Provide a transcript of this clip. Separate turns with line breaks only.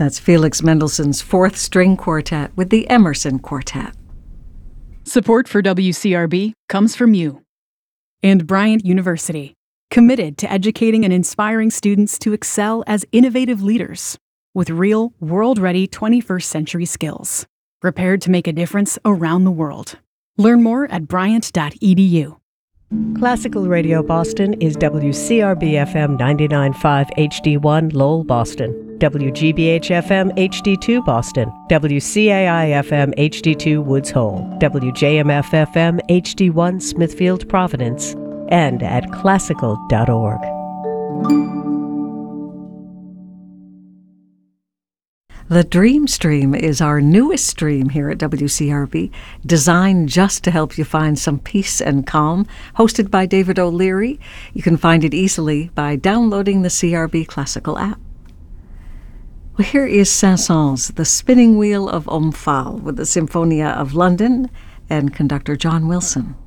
That's Felix Mendelssohn's Fourth String Quartet with the Emerson Quartet.
Support for WCRB comes from you. And Bryant University, committed to educating and inspiring students to excel as innovative leaders with real, world-ready 21st century skills, prepared to make a difference around the world. Learn more at bryant.edu.
Classical Radio Boston is WCRB-FM 99.5 HD1 Lowell, Boston, WGBH-FM HD2 Boston, WCAI-FM HD2 Woods Hole, WJMF-FM HD1 Smithfield, Providence, and at classical.org.
The Dream Stream is our newest stream here at WCRB, designed just to help you find some peace and calm, hosted by David O'Leary. You can find it easily by downloading the CRB Classical app. Well, here is Saint-Saëns, The Spinning Wheel of Omphale, with the Symphonia of London and conductor John Wilson.